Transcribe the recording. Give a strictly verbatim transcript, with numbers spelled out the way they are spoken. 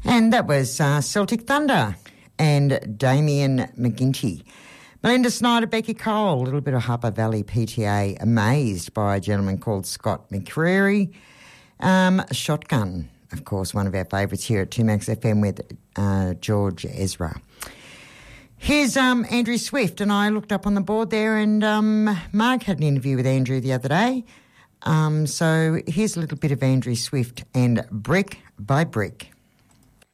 And that was uh, Celtic Thunder and Damien McGinty. Melinda Snyder, Becky Cole, a little bit of Harper Valley P T A, Amazed by a gentleman called Scott McCreary. Um, Shotgun, of course, one of our favourites here at two Max F M with uh, George Ezra. Here's um, Andrew Swift, and I looked up on the board there, and um, Mark had an interview with Andrew the other day. Um, so here's a little bit of Andrew Swift and Brick by Brick.